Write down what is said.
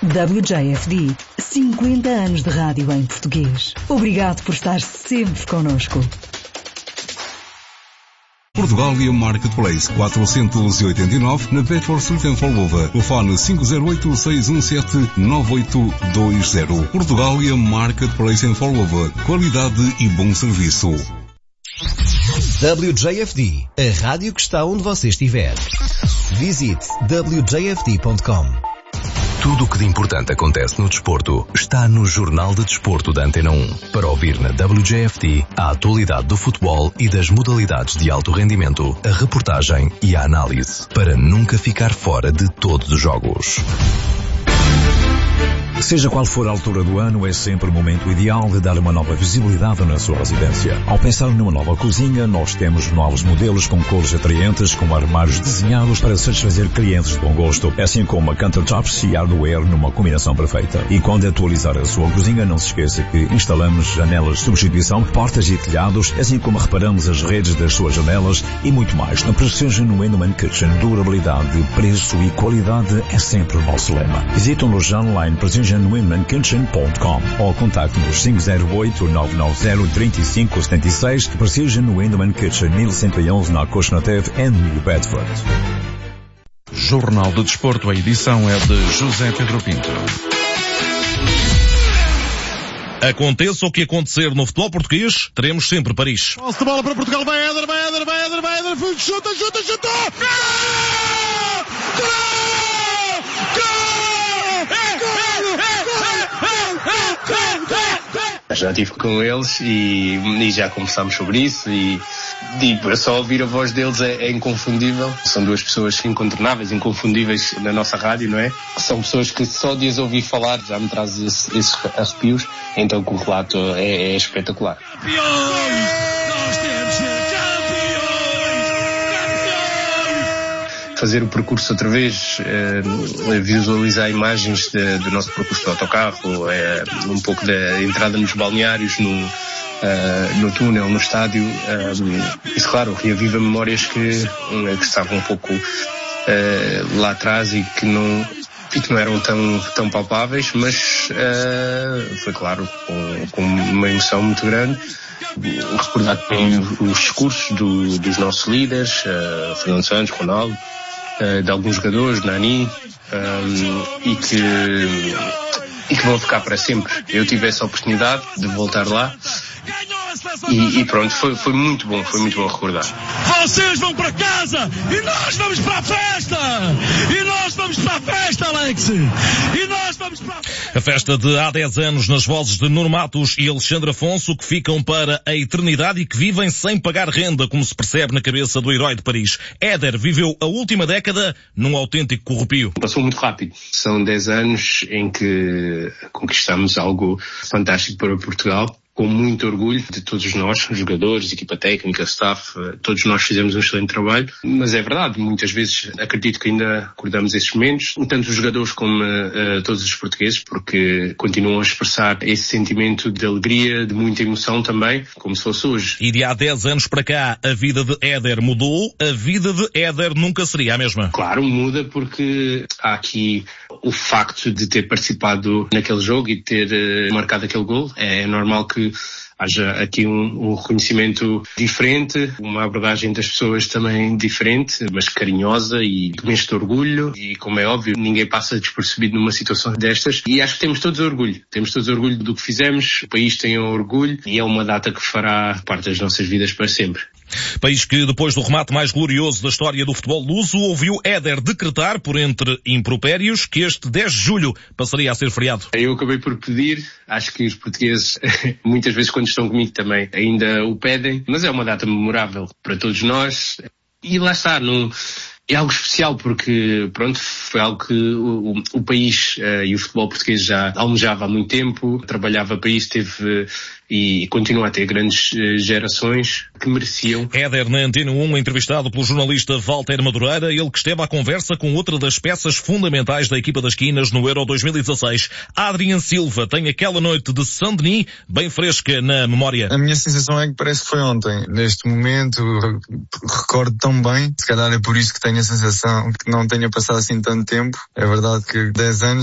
WJFD, 50 anos de rádio em português. Obrigado por estar sempre connosco. Portugalia Marketplace 489 na Bedford Street em Fall. Telefone 508-617-9820. Portugalia Marketplace em Fall. Qualidade e bom serviço. WJFD, a rádio que está onde você estiver. Visite wjfd.com. Tudo o que de importante acontece no desporto está no Jornal de Desporto da Antena 1. Para ouvir na WJFD a atualidade do futebol e das modalidades de alto rendimento, a reportagem e a análise, para nunca ficar fora de todos os jogos. Seja qual for a altura do ano, é sempre o momento ideal de dar uma nova visibilidade na sua residência. Ao pensar numa nova cozinha, nós temos novos modelos com cores atraentes, com armários desenhados para satisfazer clientes de bom gosto, assim como a countertops e hardware numa combinação perfeita. E quando atualizar a sua cozinha, não se esqueça que instalamos janelas de substituição, portas e telhados, assim como reparamos as redes das suas janelas e muito mais. Na Precision Window Kitchen, durabilidade, preço e qualidade é sempre o nosso lema. Visite-nos online precisionwindowkitchen.com ou contacte-nos 508-990-3576. Precision Window Kitchen 1111 na Cochnatev em New Bedford. Jornal de Desporto, a edição é de José Pedro Pinto. Aconteça o que acontecer no futebol português, teremos sempre Paris. Posse de bola para Portugal, vai Éder, chuta! Gol! Já estive com eles e já conversámos sobre isso e só ouvir a voz deles é inconfundível. São duas pessoas incontornáveis, inconfundíveis na nossa rádio, não é? São pessoas que só de as ouvir falar já me traz esses arrepios, então o relato é espetacular. Fazer o percurso outra vez, visualizar imagens do nosso percurso do autocarro, um pouco da entrada nos balneários, no túnel, no estádio, isso claro, reaviva memórias que estavam um pouco lá atrás e que não eram tão palpáveis, mas foi claro, com uma emoção muito grande. Recordar também os discursos dos nossos líderes, Fernando Santos, Ronaldo, de alguns jogadores, Nani, e que vão ficar para sempre. Eu tive essa oportunidade de voltar lá e pronto, foi muito bom recordar. Vocês vão para casa e nós vamos para a festa! Alex! A festa de há 10 anos nas vozes de Nuno Matos e Alexandre Afonso, que ficam para a eternidade e que vivem sem pagar renda, como se percebe na cabeça do herói de Paris. Éder viveu a última década num autêntico corrupio. Passou muito rápido. São 10 anos em que conquistamos algo fantástico para Portugal. Com muito orgulho de todos nós, jogadores, equipa técnica, staff, todos nós fizemos um excelente trabalho, mas é verdade, muitas vezes acredito que ainda recordamos esses momentos, tanto os jogadores como todos os portugueses, porque continuam a expressar esse sentimento de alegria, de muita emoção também, como se fosse hoje. E de há 10 anos para cá, a vida de Éder mudou, a vida de Éder nunca seria a mesma. Claro, muda porque há aqui o facto de ter participado naquele jogo e de ter marcado aquele gol. É normal que haja aqui um reconhecimento diferente, uma abordagem das pessoas também diferente, mas carinhosa e com este orgulho. E como é óbvio, ninguém passa despercebido numa situação destas. E acho que temos todos orgulho. Temos todos orgulho do que fizemos, o país tem orgulho e é uma data que fará parte das nossas vidas para sempre. País que, depois do remate mais glorioso da história do futebol luso, ouviu Éder decretar, por entre impropérios, que este 10 de julho passaria a ser feriado. Eu acabei por pedir, acho que os portugueses, muitas vezes quando estão comigo também, ainda o pedem, mas é uma data memorável para todos nós. E lá está, é algo especial porque, pronto, foi algo que o país e o futebol português já almejava há muito tempo, trabalhava para isso, teve e continua a ter grandes gerações que mereciam. Éder na Antena 1, entrevistado pelo jornalista Walter Madureira, ele que esteve à conversa com outra das peças fundamentais da equipa das Quinas no Euro 2016. Adrian Silva tem aquela noite de Saint-Denis bem fresca na memória. A minha sensação é que parece que foi ontem. Neste momento, recordo tão bem. Se calhar é por isso que tenho a sensação que não tenha passado assim tanto tempo. É verdade que 10 anos